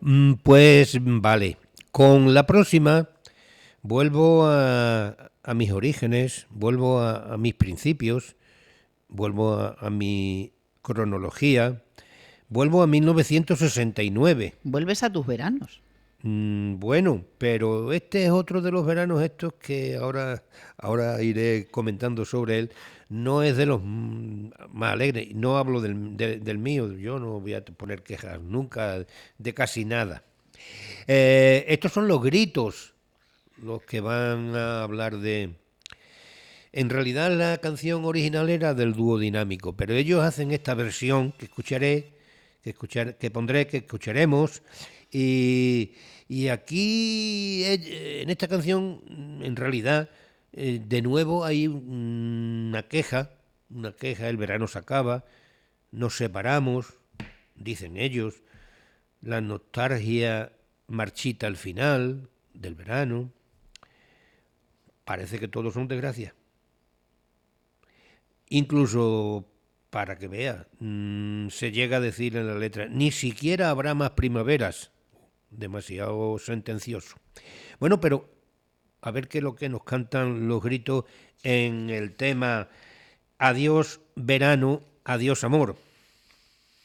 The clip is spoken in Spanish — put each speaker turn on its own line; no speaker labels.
Pues vale. Con la próxima vuelvo a mis orígenes, vuelvo a mis principios, vuelvo a mi cronología, vuelvo a 1969.
Vuelves a tus veranos.
Bueno, pero este es otro de los veranos estos que ahora iré comentando sobre él. No es de los más alegres. No hablo del mío. Yo no voy a poner quejas nunca de casi nada. Estos son los gritos los que van a hablar de... En realidad la canción original era del dúo dinámico, pero ellos hacen esta versión que escucharé, que pondré, que escucharemos, y, y aquí en esta canción, en realidad, de nuevo hay una queja, el verano se acaba, nos separamos, dicen ellos, la nostalgia marchita al final del verano, parece que todos son desgracias. Incluso, para que vea, se llega a decir en la letra, ni siquiera habrá más primaveras. Demasiado sentencioso. Bueno, pero a ver qué es lo que nos cantan los gritos en el tema Adiós verano, adiós amor.